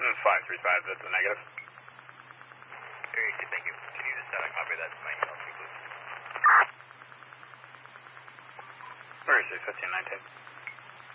535, that's a negative. Very good, thank you. Can you just copy that to my email, please? Where is it, 1519?